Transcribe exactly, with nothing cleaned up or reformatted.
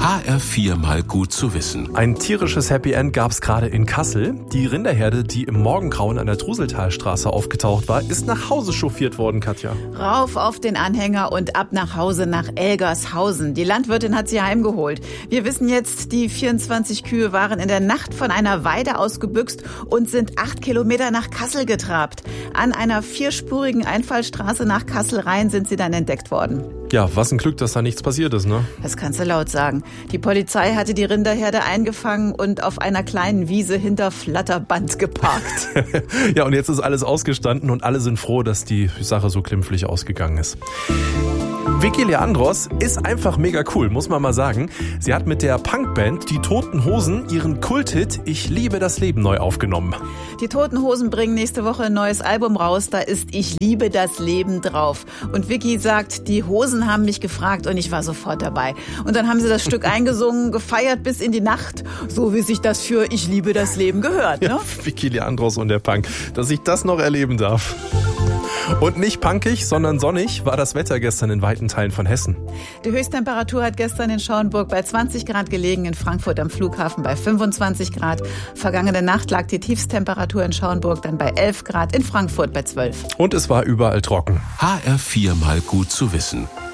H R vier mal gut zu wissen. Ein tierisches Happy End gab es gerade in Kassel. Die Rinderherde, die im Morgengrauen an der Truseltalstraße aufgetaucht war, ist nach Hause chauffiert worden, Katja. Rauf auf den Anhänger und ab nach Hause nach Elgershausen. Die Landwirtin hat sie heimgeholt. Wir wissen jetzt, die vierundzwanzig Kühe waren in der Nacht von einer Weide ausgebüxt und sind acht Kilometer nach Kassel getrabt. An einer vierspurigen Einfallstraße nach Kassel rein sind sie dann entdeckt worden. Ja, was ein Glück, dass da nichts passiert ist, ne? Das kannst du laut sagen. Die Polizei hatte die Rinderherde eingefangen und auf einer kleinen Wiese hinter Flatterband geparkt. Ja, und jetzt ist alles ausgestanden und alle sind froh, dass die Sache so glimpflich ausgegangen ist. Vicky Leandros ist einfach mega cool, muss man mal sagen. Sie hat mit der Punkband Die Toten Hosen ihren Kulthit Ich liebe das Leben neu aufgenommen. Die Toten Hosen bringen nächste Woche ein neues Album raus, da ist Ich liebe das Leben drauf. Und Vicky sagt, die Hosen haben mich gefragt und ich war sofort dabei. Und dann haben sie das Stück eingesungen, gefeiert bis in die Nacht, so wie sich das für Ich liebe das Leben gehört. Ne? Ja, Vicky Leandros und der Punk, dass ich das noch erleben darf. Und nicht punkig, sondern sonnig war das Wetter gestern in weiten Teilen von Hessen. Die Höchsttemperatur hat gestern in Schauenburg bei zwanzig Grad gelegen, in Frankfurt am Flughafen bei fünfundzwanzig Grad. Vergangene Nacht lag die Tiefsttemperatur in Schauenburg dann bei elf Grad, in Frankfurt bei zwölf. Und es war überall trocken. H R vier mal gut zu wissen.